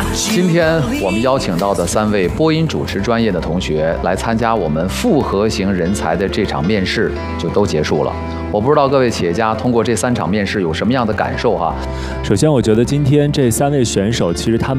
今天我们邀请到的3位播音主持专业的同学来参加我们复合型人才的这场面试，就都结束了。我不知道各位企业家通过这3场面试有什么样的感受哈？ 首先，我觉得今天这3位选手其实他们